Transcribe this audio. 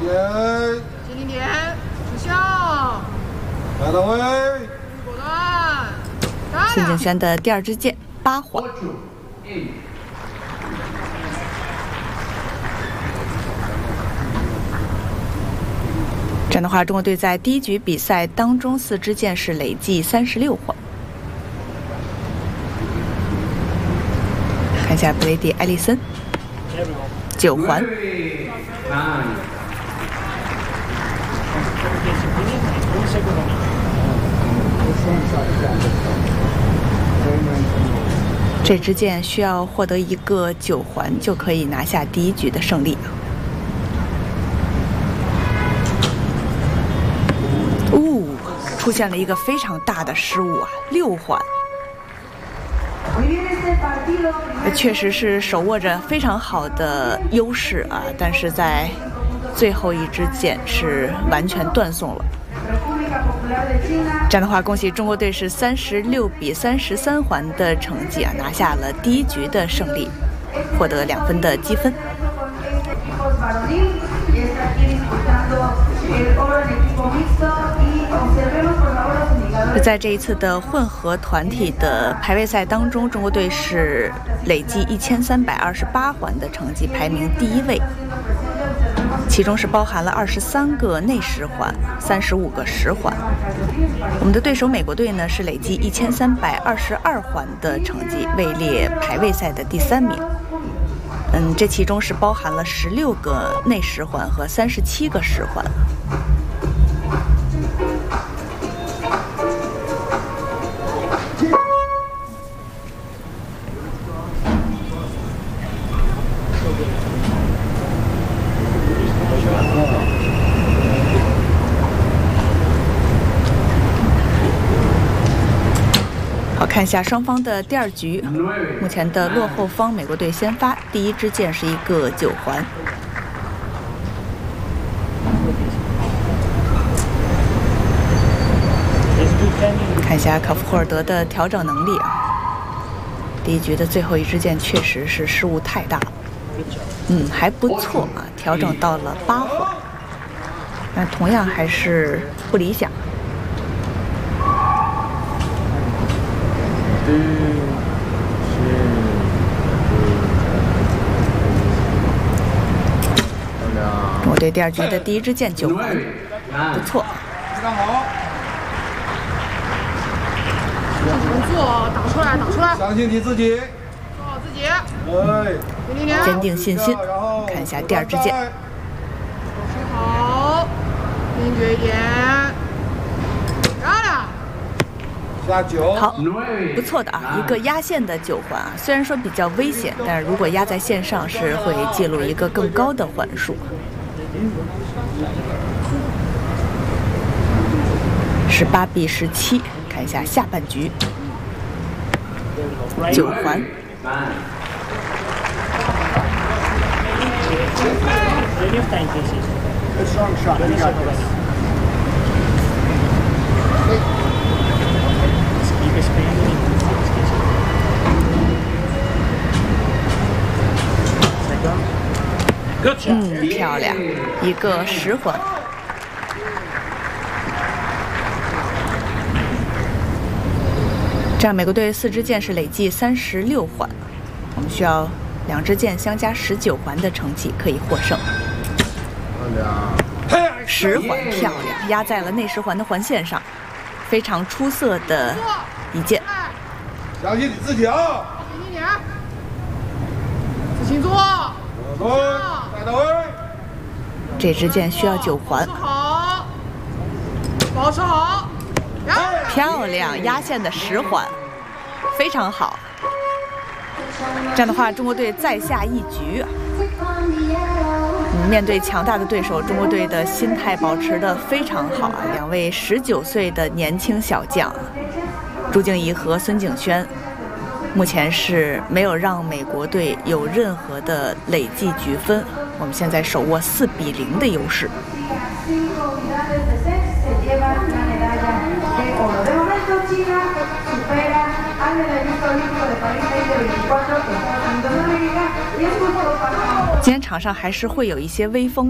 接近点，指向， 来到位， 果断， 孙景轩的第二支箭8环。这样的话，中国队在第一局比赛当中4支箭是累计36环。看一下布雷迪·埃利森9环。这支箭需要获得一个9环就可以拿下第一局的胜利。出现了一个非常大的失误啊，6环。确实是手握着非常好的优势啊，但是在最后一支箭是完全断送了。这样的话，恭喜中国队是36比33环的成绩啊，拿下了第一局的胜利，获得2分的积分。在这一次的混合团体的排位赛当中，中国队是累计1328环的成绩，排名第1位，其中是包含了23个内10环，35个10环。我们的对手美国队呢是累计1322环的成绩，位列排位赛的第3名。这其中是包含了16个内10环和37个10环。好，看一下双方的第2局，目前的落后方美国队先发，第一支箭是一个9环。看一下考夫霍尔德的调整能力啊，第一局的最后一支箭确实是失误太大了，还不错啊，调整到了8环，但同样还是不理想。中国队第2局的第一支箭9环，不错。 非常好。 做，打出来，打出来。 相信你自己， 做好自己。 对， 坚定信心。看一下第2支箭。 手好，坚决一点。漂亮。 下9。 好，不错的啊，一个压线的9环啊，虽然说比较危险，但是如果压在线上是会记录一个更高的环数。18比17，看一下下半局9环。漂亮，一个10环。这样美国队4支箭是累计36环，我们需要2支箭相加19环的成绩可以获胜。10环漂亮，压在了内10环的环线上，非常出色的一箭。 相信你自己啊！ 轻一点，自行做， 带到位。 这支箭需要9环。 好，保持好， 漂亮，压线的10环，非常好。这样的话，中国队再下一局。面对强大的对手，中国队的心态保持得非常好啊！2位19岁的年轻小将，朱静怡和孙景轩，目前是没有让美国队有任何的累计局分。我们现在手握4比0的优势。今天场上还是会有一些微风。